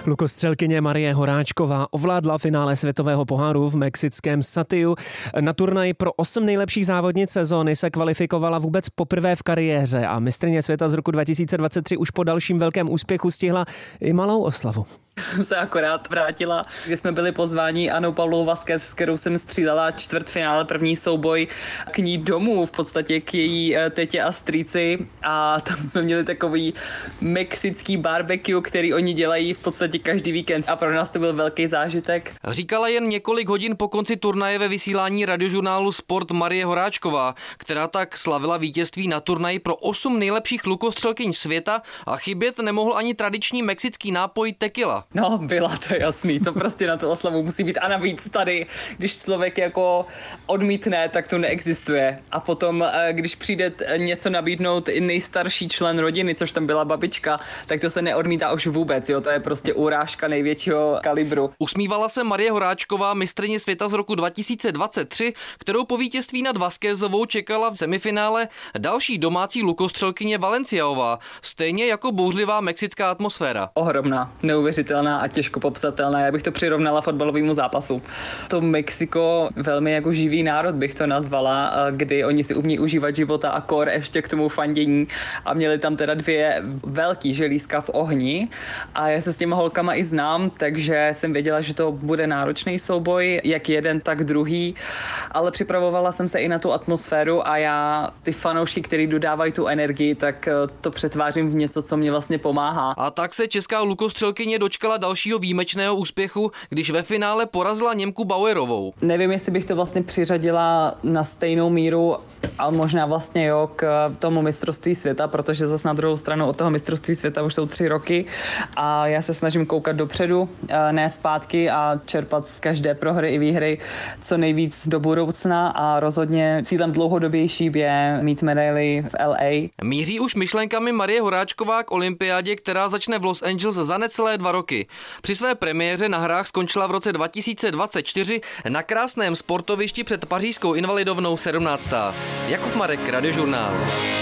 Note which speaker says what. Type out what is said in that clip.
Speaker 1: Lukostřelkyně Marie Horáčková ovládla finále světového poháru v mexickém Satiu. Na turnaj pro 8 nejlepších závodnic sezóny se kvalifikovala vůbec poprvé v kariéře a mistryně světa z roku 2023 už po dalším velkém úspěchu stihla i malou oslavu.
Speaker 2: Jsem se akorát vrátila, kdy jsme byli pozváni Anou Pavlovou Vázquez, s kterou jsem střídala čtvrtfinále, první souboj k ní domů, v podstatě k její tetě a strýci, a tam jsme měli takový mexický barbecue, který oni dělají v podstatě každý víkend, a pro nás to byl velký zážitek.
Speaker 3: Říkala jen několik hodin po konci turnaje ve vysílání radiožurnálu Sport Marie Horáčková, která tak slavila vítězství na turnaji pro 8 nejlepších lukostřelkyň světa, a chybět nemohl ani tradiční mexický nápoj tequila.
Speaker 2: No, byla to jasný, to prostě na tu oslavu musí být, a navíc tady, když člověk jako odmítne, tak to neexistuje. A potom, když přijde něco nabídnout i nejstarší člen rodiny, což tam byla babička, tak to se neodmítá už vůbec, jo, to je prostě urážka největšího kalibru.
Speaker 3: Usmívala se Marie Horáčková, mistryně světa z roku 2023, kterou po vítězství nad Vázquezovou čekala v semifinále další domácí lukostřelkyně Valenciaová, stejně jako bouřlivá mexická atmosféra.
Speaker 2: Ohromná, neuvěřitelná a těžko popsatelná. Já bych to přirovnala fotbalovému zápasu. To Mexiko, velmi jako živý národ bych to nazvala, kdy oni si umí užívat života a kor ještě k tomu fandění, a měli tam teda 2 velký želízka v ohni, a já se s těma holkama i znám, takže jsem věděla, že to bude náročný souboj, jak jeden, tak druhý, ale připravovala jsem se i na tu atmosféru, a já ty fanoušky, který dodávají tu energii, tak to přetvářím v něco, co mě vlastně pomáhá.
Speaker 3: A tak se česká lukostřelkyně dočkala dalšího výjimečného úspěchu, když ve finále porazila Němku Bauerovou.
Speaker 2: Nevím, jestli bych to vlastně přiřadila na stejnou míru, ale možná vlastně jo, k tomu mistrovství světa, protože zase na druhou stranu od toho mistrovství světa už jsou 3 roky a já se snažím koukat dopředu, ne zpátky, a čerpat z každé prohry i výhry co nejvíc do budoucna, a rozhodně cílem dlouhodobější je mít medaili v LA.
Speaker 3: Míří už myšlenkami Marie Horáčková k olympiádě, která začne v Los Angeles za necelé 2 roky. Při své premiéře na hrách skončila v roce 2024 na krásném sportovišti před pařížskou Invalidovnou 17. Jakub Marek, Radiožurnál.